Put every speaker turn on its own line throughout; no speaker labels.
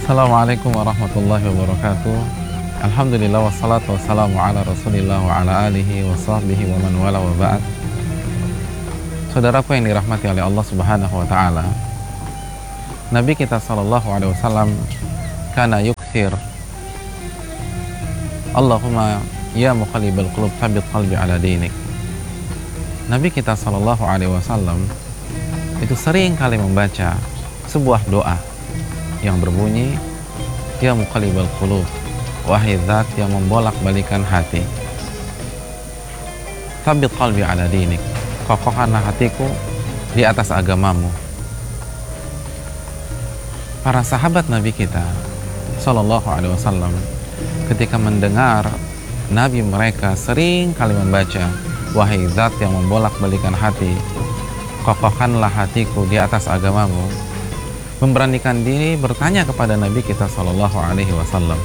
Assalamualaikum warahmatullahi wabarakatuh. Alhamdulillah wassalatu wassalamu ala rasulillah wa ala alihi wa sahbihi wa man wala wa ba'd. Saudaraku yang dirahmati oleh Allah subhanahu wa ta'ala, Nabi kita sallallahu alaihi wasallam kana yukthir Allahumma ya muqallibal qulub tsabbit qalbi ala dinik. Nabi kita sallallahu alaihi wasallam itu sering kali membaca sebuah doa yang berbunyi, ya muqallibal qulub, wahai zat yang membolak-balikan hati, tsabbit qalbi ala dinik, kokohkanlah hatiku di atas agamamu. Para sahabat Nabi kita sallallahu alaihi wasallam ketika mendengar Nabi mereka sering kali membaca, wahai zat yang membolak-balikan hati, kokohkanlah hatiku di atas agamamu, memberanikan diri bertanya kepada Nabi kita sallallahu alaihi wasallam.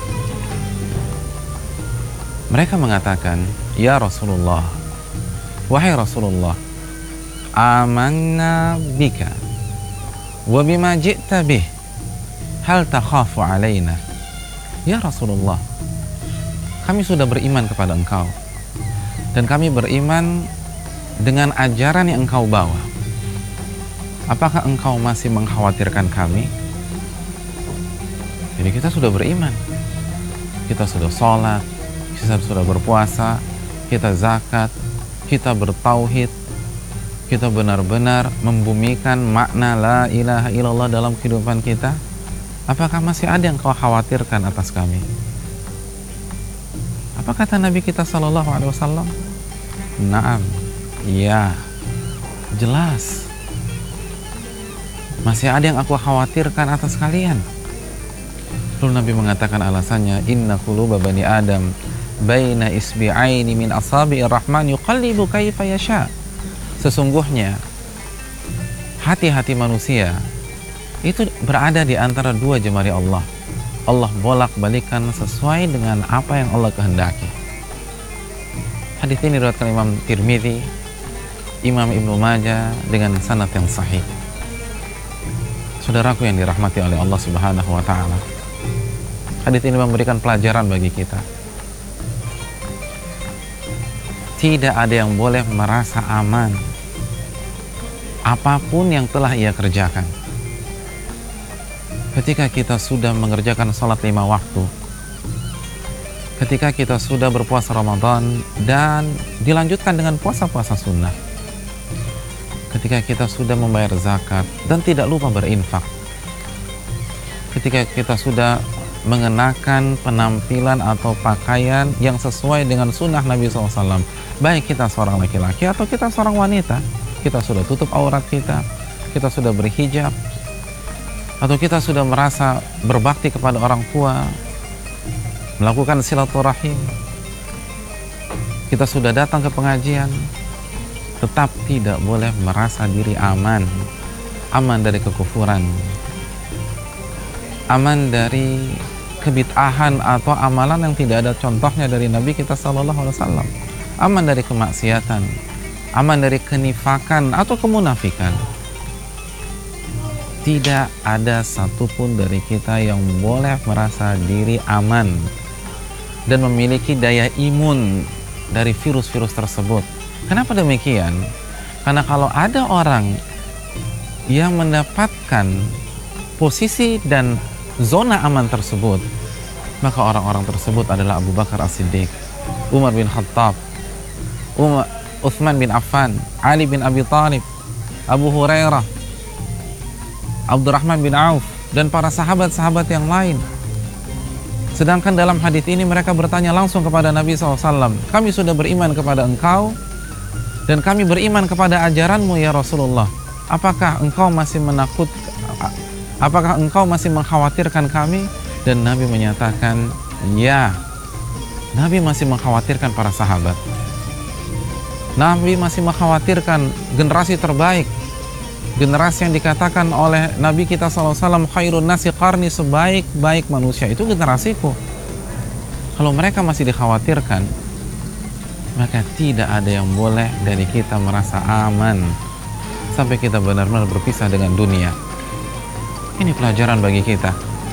Mereka mengatakan, ya Rasulullah, wahai Rasulullah, amanna bika wa bima ji'ta bih, hal takhafu alaina. Ya Rasulullah, kami sudah beriman kepada engkau dan kami beriman dengan ajaran yang engkau bawa. Apakah engkau masih mengkhawatirkan kami? Jadi kita sudah beriman, kita sudah sholat, kita sudah berpuasa, kita zakat, kita bertauhid, kita benar-benar membumikan makna la ilaha illallah dalam kehidupan kita. Apakah masih ada yang kau khawatirkan atas kami? Apa kata Nabi kita sallallahu alaihi wasallam? Naam, ya, jelas. Masih ada yang aku khawatirkan atas kalian. Lalu Nabi mengatakan alasannya, inna quluba bani Adam baina isbi'aini min asabi'ir rahman yuqallibu kaifa yasha. Sesungguhnya hati-hati manusia itu berada di antara dua jemari Allah. Allah bolak-balikan sesuai dengan apa yang Allah kehendaki. Hadis ini diriwayatkan Imam Tirmidzi, Imam Ibnu Majah dengan sanad yang sahih. Saudaraku yang dirahmati oleh Allah subhanahu wa ta'ala, hadis ini memberikan pelajaran bagi kita. Tidak ada yang boleh merasa aman apapun yang telah ia kerjakan. Ketika kita sudah mengerjakan sholat 5 waktu, ketika kita sudah berpuasa Ramadan dan dilanjutkan dengan puasa-puasa sunnah, ketika kita sudah membayar zakat dan tidak lupa berinfak, ketika kita sudah mengenakan penampilan atau pakaian yang sesuai dengan sunnah Nabi SAW, baik kita seorang laki-laki atau kita seorang wanita, kita sudah tutup aurat kita sudah berhijab, atau kita sudah merasa berbakti kepada orang tua, melakukan silaturahim, kita sudah datang ke pengajian, tetap tidak boleh merasa diri aman dari kekufuran, aman dari kebid'ahan atau amalan yang tidak ada contohnya dari Nabi kita sallallahu alaihi wasallam, aman dari kemaksiatan, aman dari kenifakan atau kemunafikan. Tidak ada satupun dari kita yang boleh merasa diri aman dan memiliki daya imun dari virus-virus tersebut. Kenapa demikian? Karena kalau ada orang yang mendapatkan posisi dan zona aman tersebut, maka orang-orang tersebut adalah Abu Bakar As-Siddiq, Umar bin Khattab, Utsman bin Affan, Ali bin Abi Thalib, Abu Hurairah, Abdurrahman bin Auf, dan para sahabat-sahabat yang lain. Sedangkan dalam hadits ini mereka bertanya langsung kepada Nabi SAW, kami sudah beriman kepada engkau dan kami beriman kepada ajaranmu ya Rasulullah. Apakah engkau masih apakah engkau masih mengkhawatirkan kami? Dan Nabi menyatakan, ya, Nabi masih mengkhawatirkan para sahabat. Nabi masih mengkhawatirkan generasi terbaik, generasi yang dikatakan oleh Nabi kita SAW, khairun nasi qarni, sebaik-baik manusia itu generasiku. Kalau mereka masih dikhawatirkan, maka tidak ada yang boleh dari kita merasa aman sampai kita benar-benar berpisah dengan dunia. Ini pelajaran bagi kita.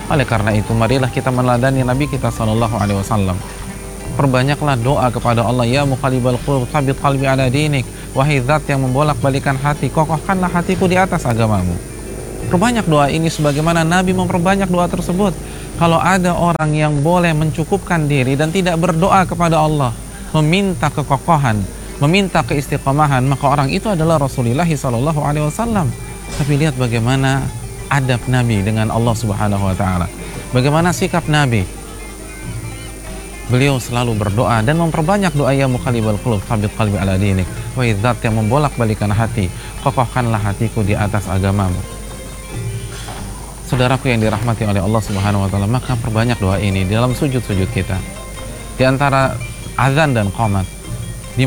Oleh karena itu, marilah kita meneladani Nabi kita Shallallahu Alaihi Wasallam. Perbanyaklah doa kepada Allah, ya muqallibal qulub tsabbit qalbi ala dinik. Wahai zat yang membolak-balikan hati, kokohkanlah hatiku di atas agamamu. Perbanyak doa ini sebagaimana Nabi memperbanyak doa tersebut. Kalau ada orang yang boleh mencukupkan diri dan tidak berdoa kepada Allah, meminta kekokohan, meminta keistiqomahan, maka orang itu adalah Rasulullah Shallallahu Alaihi Wasallam. Tapi lihat bagaimana adab Nabi dengan Allah Subhanahu Wa Taala. Bagaimana sikap Nabi? Beliau selalu berdoa dan memperbanyak doa, ya muqallibal qulub tsabbit qalbi ala dinik. Wahai zat yang membolak-balikan hati, kokohkanlah hatiku di atas agamamu. Saudaraku yang dirahmati oleh Allah Subhanahu wa taala, maka perbanyak doa ini di dalam sujud-sujud kita. Di antara azan dan qomat, di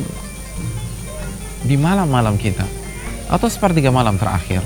malam-malam kita, atau sepertiga malam terakhir,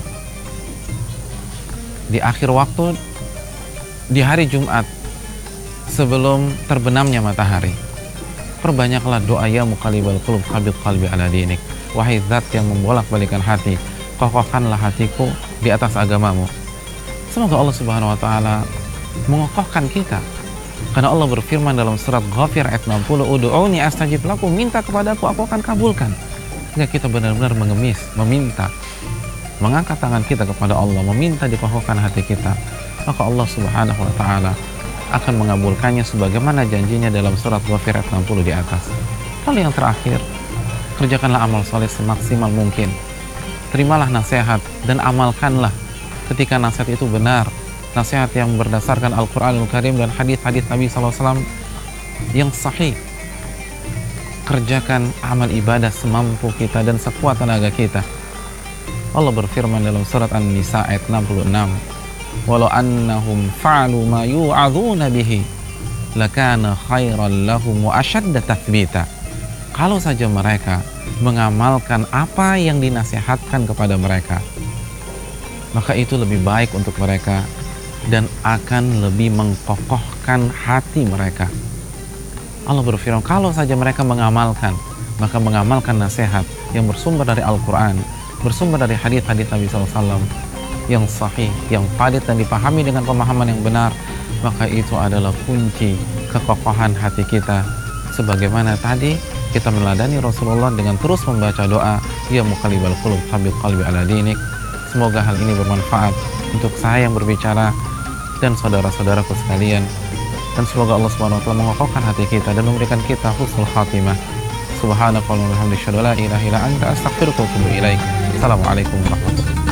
di akhir waktu, di hari Jumat sebelum terbenamnya matahari, perbanyaklah doa, ya muqallibal qulub tsabbit qalbi ala dinik. Wahai zat yang membolak-balikan hati, kokohkanlah hatiku di atas agamamu. Semoga Allah Subhanahu wa taala mengokohkan kita. Karena Allah berfirman dalam surat Ghafir ayat 60, "Ud'uni astajib lakum," minta kepadaku, aku akan kabulkan. Sehingga kita benar-benar mengemis, meminta, mengangkat tangan kita kepada Allah, meminta dikokohkan hati kita. Maka Allah Subhanahu wa taala akan mengabulkannya sebagaimana janjinya dalam surat Ghafir ayat 60 di atas. Lalu yang terakhir, kerjakanlah amal soleh semaksimal mungkin. Terimalah nasihat dan amalkanlah ketika nasihat itu benar, nasihat yang berdasarkan Al-Quranul Karim dan hadis-hadis Nabi SAW yang sahih. Kerjakan amal ibadah semampu kita dan sekuat tenaga kita. Allah berfirman dalam surat An-Nisa ayat 66, walau annahum fa'alu ma yu'adzuna bihi lakana khairan lahum wa ashadda tathbita. Kalau saja mereka mengamalkan apa yang dinasihatkan kepada mereka, maka itu lebih baik untuk mereka dan akan lebih mengkokohkan hati mereka. Allah berfirman, kalau saja mereka mengamalkan, maka mengamalkan nasihat yang bersumber dari Al-Quran, bersumber dari hadis-hadis Nabi SAW yang sahih, yang valid dan dipahami dengan pemahaman yang benar, maka itu adalah kunci kekokohan hati kita. Sebagaimana tadi kita meneladani Rasulullah dengan terus membaca doa, ya muqallibal qulub tsabbit qalbi ala dinik. Semoga hal ini bermanfaat untuk saya yang berbicara dan saudara-saudaraku sekalian, dan semoga Allah Subhanahu wa taala mengokohkan hati kita dan memberikan kita husnul khatimah. Subhanakallahumma wa bihamdika, asyhadu an la ilaha illa anta, astaghfiruka wa atubu ilaik. Assalamualaikum warahmatullahi wabarakatuh.